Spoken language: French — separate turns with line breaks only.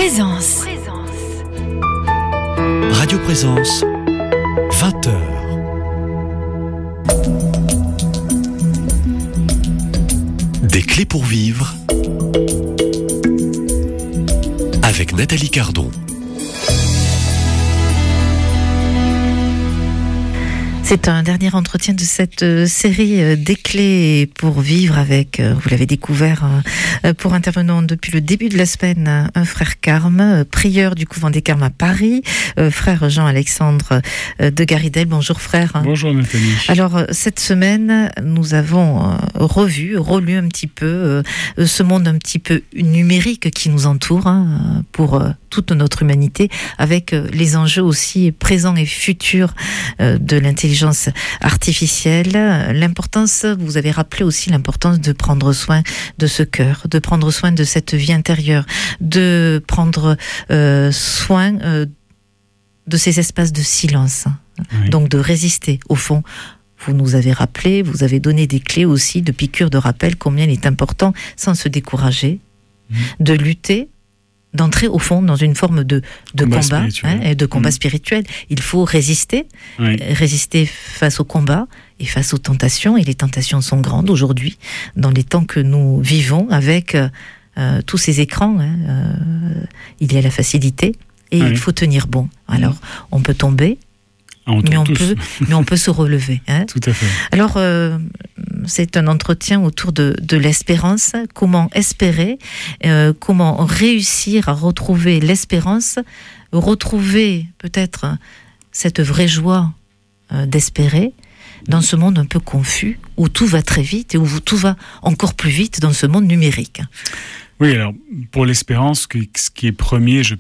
Présence.
Radio Présence, 20h. Des clés pour vivre avec Nathalie Cardon.
C'est un dernier entretien de cette série des clés pour vivre avec, vous l'avez découvert, pour intervenant depuis le début de la semaine, un frère Carme, prieur du couvent des Carmes à Paris, frère Jean-Alexandre de Garidel. Bonjour frère.
Bonjour Nathalie.
Alors cette semaine, nous avons relu un petit peu ce monde un petit peu numérique qui nous entoure pour toute notre humanité, avec les enjeux aussi présents et futurs de l'intelligence artificielle. L'importance, vous avez rappelé aussi l'importance de prendre soin de ce cœur, de prendre soin de cette vie intérieure, de prendre soin de ces espaces de silence. Oui. Donc de résister, au fond. Vous nous avez rappelé, vous avez donné des clés aussi de piqûres de rappel, combien il est important, sans se décourager, de lutter, d'entrer au fond dans une forme de combat, et de combat spirituel. Il faut résister, résister face au combat et face aux tentations. Et les tentations sont grandes aujourd'hui, dans les temps que nous vivons, avec tous ces écrans. Il y a la facilité et il faut tenir bon. Alors, on peut tomber, mais on peut se relever.
Tout à fait.
Alors, c'est un entretien autour de l'espérance. Comment espérer, comment réussir à retrouver l'espérance, retrouver peut-être cette vraie joie d'espérer dans ce monde un peu confus, où tout va très vite et où tout va encore plus vite dans ce monde numérique.
Oui, alors pour l'espérance, ce qui est premier, je